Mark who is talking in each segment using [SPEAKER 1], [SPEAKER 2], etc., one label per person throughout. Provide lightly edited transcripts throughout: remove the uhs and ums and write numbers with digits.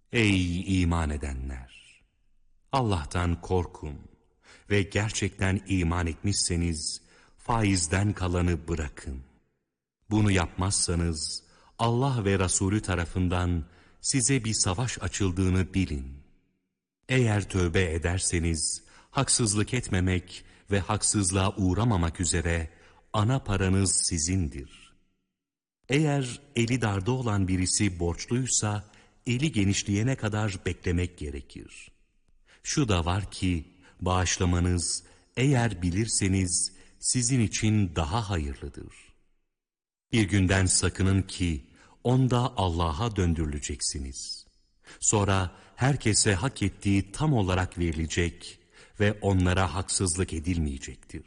[SPEAKER 1] Ey iman edenler! Allah'tan korkun ve gerçekten iman etmişseniz faizden kalanı bırakın. Bunu yapmazsanız Allah ve Resulü tarafından size bir savaş açıldığını bilin. Eğer tövbe ederseniz haksızlık etmemek ve haksızlığa uğramamak üzere ana paranız sizindir. Eğer eli darda olan birisi borçluysa eli genişleyene kadar beklemek gerekir. Şu da var ki bağışlamanız eğer bilirseniz sizin için daha hayırlıdır. Bir günden sakının ki onda Allah'a döndürüleceksiniz. Sonra herkese hak ettiği tam olarak verilecek ve onlara haksızlık edilmeyecektir.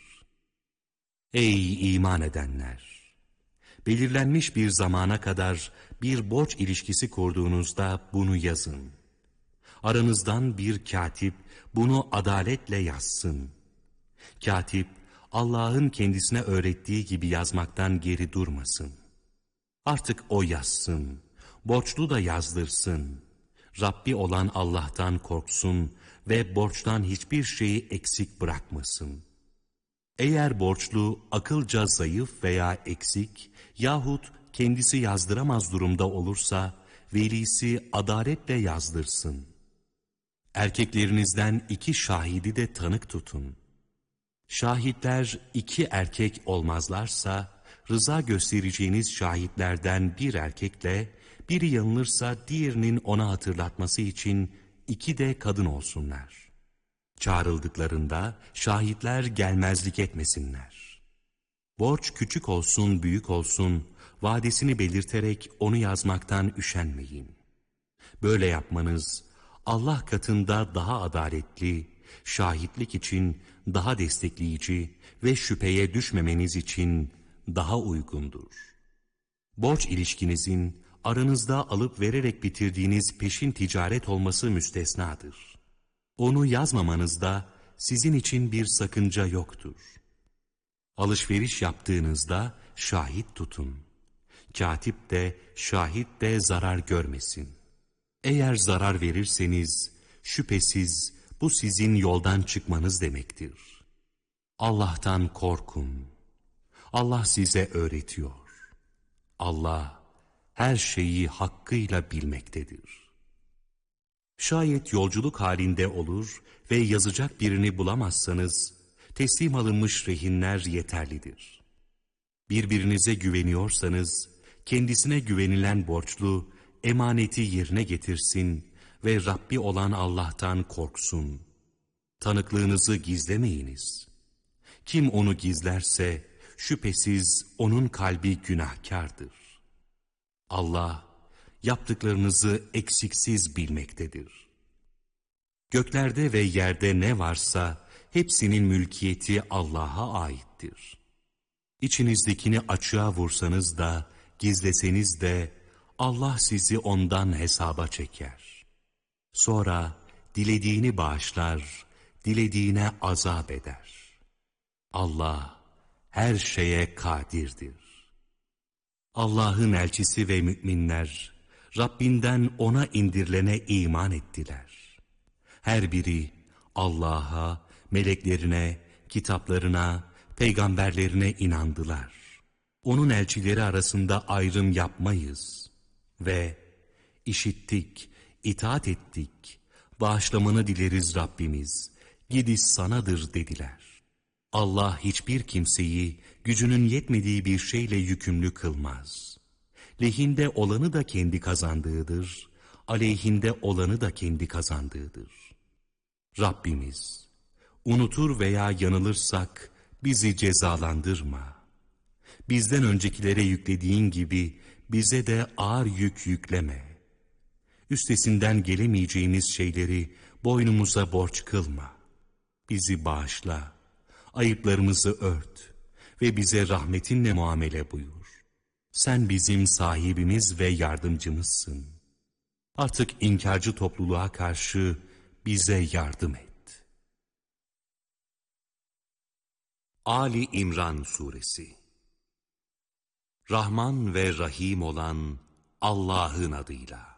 [SPEAKER 1] Ey iman edenler! Belirlenmiş bir zamana kadar bir borç ilişkisi kurduğunuzda bunu yazın. Aranızdan bir katip bunu adaletle yazsın. Katip Allah'ın kendisine öğrettiği gibi yazmaktan geri durmasın. Artık o yazsın, borçlu da yazdırsın. Rabbi olan Allah'tan korksun ve borçtan hiçbir şeyi eksik bırakmasın. Eğer borçlu akılca zayıf veya eksik yahut kendisi yazdıramaz durumda olursa velisi adaletle yazdırsın. Erkeklerinizden 2 şahidi de tanık tutun. Şahitler 2 erkek olmazlarsa rıza göstereceğiniz şahitlerden bir erkekle biri yanılırsa diğerinin ona hatırlatması için 2 de kadın olsunlar. Çağrıldıklarında şahitler gelmezlik etmesinler. Borç küçük olsun büyük olsun vadesini belirterek onu yazmaktan üşenmeyin. Böyle yapmanız Allah katında daha adaletli, şahitlik için daha destekleyici ve şüpheye düşmemeniz için daha uygundur. Borç ilişkinizin aranızda alıp vererek bitirdiğiniz peşin ticaret olması müstesnadır. Onu yazmamanızda sizin için bir sakınca yoktur. Alışveriş yaptığınızda şahit tutun. Katip de şahit de zarar görmesin. Eğer zarar verirseniz şüphesiz bu sizin yoldan çıkmanız demektir. Allah'tan korkun. Allah size öğretiyor. Allah her şeyi hakkıyla bilmektedir. Şayet yolculuk halinde olur ve yazacak birini bulamazsanız teslim alınmış rehinler yeterlidir. Birbirinize güveniyorsanız kendisine güvenilen borçlu emaneti yerine getirsin ve Rabbi olan Allah'tan korksun. Tanıklığınızı gizlemeyiniz. Kim onu gizlerse şüphesiz onun kalbi günahkardır. Allah yaptıklarınızı eksiksiz bilmektedir. Göklerde ve yerde ne varsa hepsinin mülkiyeti Allah'a aittir. İçinizdekini açığa vursanız da gizleseniz de Allah sizi ondan hesaba çeker. Sonra dilediğini bağışlar, dilediğine azap eder. Allah her şeye kadirdir. Allah'ın elçisi ve müminler Rabbinden ona indirilene iman ettiler. Her biri Allah'a, meleklerine, kitaplarına, peygamberlerine inandılar. Onun elçileri arasında ayrım yapmayız ve işittik, itaat ettik, bağışlamanı dileriz Rabbimiz, gidiş sanadır dediler. Allah hiçbir kimseyi gücünün yetmediği bir şeyle yükümlü kılmaz. Lehinde olanı da kendi kazandığıdır, aleyhinde olanı da kendi kazandığıdır. Rabbimiz, unutur veya yanılırsak bizi cezalandırma. Bizden öncekilere yüklediğin gibi bize de ağır yük yükleme. Üstesinden gelemeyeceğimiz şeyleri boynumuza borç kılma. Bizi bağışla, ayıplarımızı ört ve bize rahmetinle muamele buyur. Sen bizim sahibimiz ve yardımcımızsın. Artık inkarcı topluluğa karşı bize yardım et. Ali İmran Suresi. Rahman ve Rahim olan Allah'ın adıyla.